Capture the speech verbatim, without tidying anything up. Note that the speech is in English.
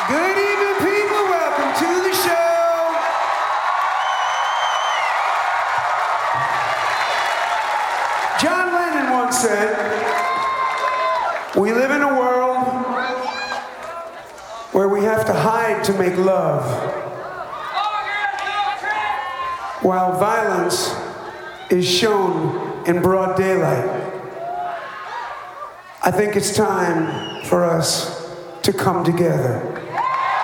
Good evening, people. Welcome to the show. John Lennon once said, "We live in a world where we have to hide to make love, while violence is shown in broad daylight." I think it's time for us to come together.